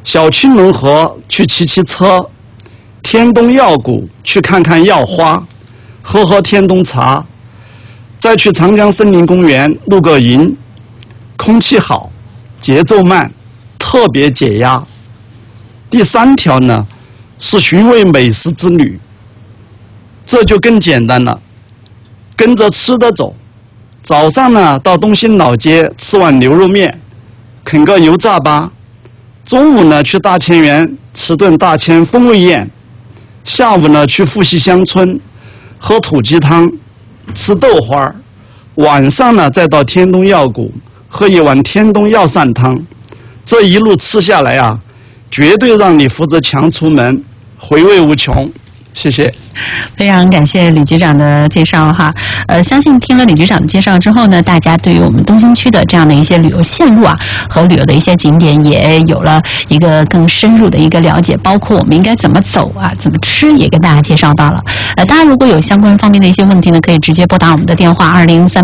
小区门河去骑骑车，天东药谷去看看药花，喝喝天冬茶，再去长江森林公园露个营，空气好，节奏慢，特别解压。第3条呢是寻味美食之旅，这就更简单了，跟着吃的走。早上呢到东兴老街吃碗牛肉面，啃个油炸粑，中午呢去大千园吃顿大千风味宴，下午呢去富溪乡村喝土鸡汤，吃豆花，晚上呢再到天东药谷喝一碗天东药膳汤。这一路吃下来啊，绝对让你扶着墙出门，回味无穷。谢谢， 非常感谢李局长的介绍哈。相信听了李局长的介绍之后呢，大家对于我们东兴区的这样的一些旅游线路啊和旅游的一些景点也有了一个更深入的一个了解，包括我们应该怎么走啊，怎么吃也跟大家介绍到了。大家如果有相关方面的一些问题呢，可以直接拨打我们的电话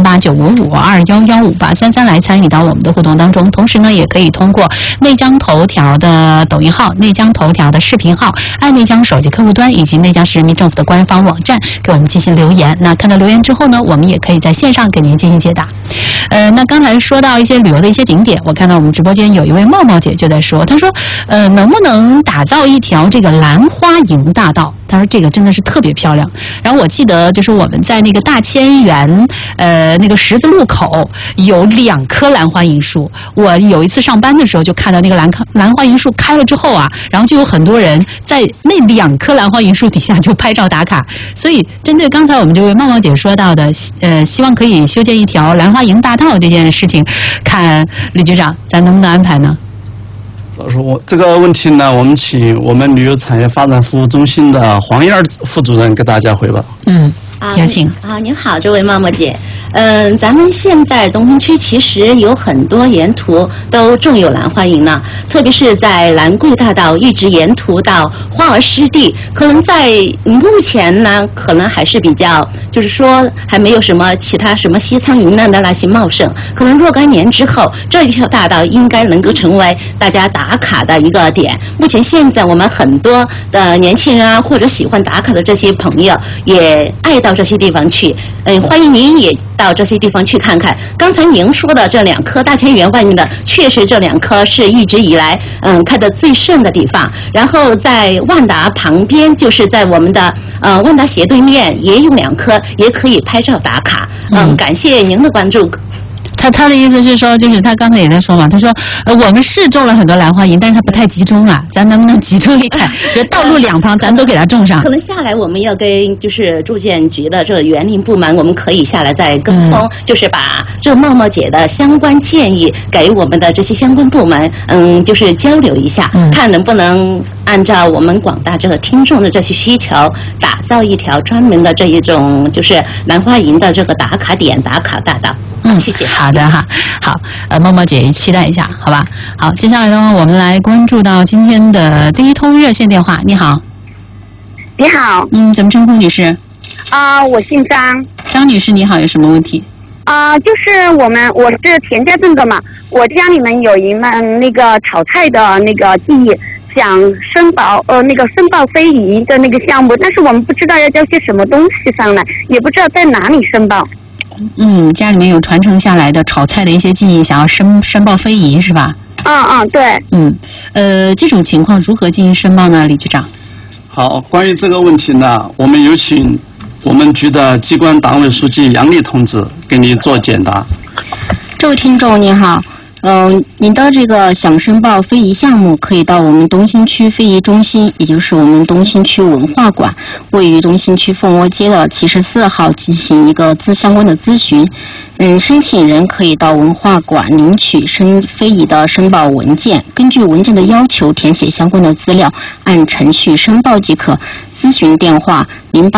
20389552115833来参与到我们的互动当中。同时呢，也可以通过内江头条的抖音号、内江头条的视频号、爱内江手机客户端以及内江市人民政府的官方网站给我们进行留言。那看到留言之后呢，我们也可以在线上给您进行解答。那刚才说到一些旅游的一些景点，我看到我们直播间有一位茂茂姐就在说，她说能不能打造一条这个兰花楹大道？她说这个真的是特别漂亮。然后我记得就是我们在那个大千园那个十字路口有2棵兰花楹树，我有一次上班的时候就看到那个兰花楹树开了之后啊，然后就有很多人在那2棵兰花楹树底下就拍照打卡。所以针对刚才我们这位茂茂姐说到的希望可以修建一条兰花楹大道这件事情，看李局长咱能不能安排呢？ 老师，这个问题呢，我们请我们旅游产业发展服务中心的黄燕副主任给大家汇报。 有请。 您好，这位茂茂姐。咱们现在东兴区其实有很多沿途都种有兰花楹呢，特别是在兰桂大道一直沿途到花儿湿地，可能在目前呢，可能还是比较，就是说还没有什么其他什么西苍云南的那些茂盛，可能若干年之后，这一条大道应该能够成为大家打卡的一个点。目前现在我们很多的年轻人啊，或者喜欢打卡的这些朋友，也爱到这些地方去。欢迎您也到这些地方去看看。刚才您说的这2棵大千园外面的，确实这2棵是一直以来开得最盛的地方。然后在万达旁边，就是在我们的万达斜对面也有2棵，也可以拍照打卡。感谢您的关注。 他的意思是说，就是他刚才也在说嘛，他说我们是种了很多兰花楹，但是它不太集中啊，咱能不能集中一点？就道路2旁咱都给它种上。 可能下来我们要跟就是住建局的这个园林部门，我们可以下来再沟通，就是把这茂茂姐的相关建议给我们的这些相关部门，就是交流一下，看能不能按照我们广大这个听众的这些需求，打造一条专门的这一种就是兰花楹的这个打卡点、打卡大道。谢谢。 好的哈，好，茂茂姐期待一下，好吧？好，接下来的话，我们来关注到今天的第一通热线电话。你好。 你好。 怎么称呼女士？ 我姓张。 张女士，你好，有什么问题？ 就是我是田家镇的嘛，我家里面有一门那个炒菜的那个技艺，想申报非遗的那个项目，但是我们不知道要交些什么东西上来，也不知道在哪里申报。 家里面有传承下来的炒菜的一些技艺，想要申报非遗是吧？ 对。 这种情况如何进行申报呢，李局长？ 好，关于这个问题呢，我们有请我们局的机关党委书记杨丽同志给你做解答。 这位听众您好，您的这个想申报非遗项目，可以到我们东兴区非遗中心，也就是我们东兴区文化馆，位于东兴区凤窝街的74号进行一个相关的咨询。申请人可以到文化馆领取非遗的申报文件，根据文件的要求填写相关的资料，按程序申报即可。咨询电话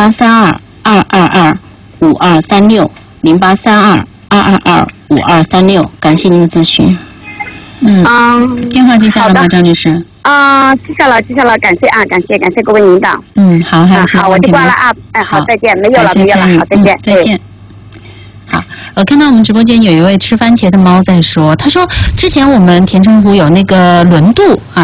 0832-2225-2236，0832-2225-2236。感谢您的咨询。 电话记下了吗，张女士？ 记下了，感谢各位领导。 好，还有其他问题吗？ 好，我就挂了啊。好，再见，没有了，好，再见， 再见。好，我看到我们直播间有一位吃番茄的猫在说，他说之前我们田城湖有那个轮渡啊。